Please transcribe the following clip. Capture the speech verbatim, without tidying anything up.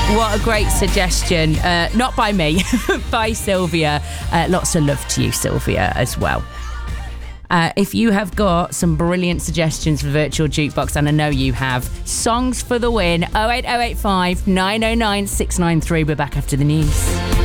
What a great suggestion. Uh, not by me, by Sylvia. Uh, lots of love to you, Sylvia, as well. Uh, if you have got some brilliant suggestions for Virtual Jukebox, and I know you have, songs for the win, oh eight oh eight five, nine oh nine, six nine three. We're back after the news.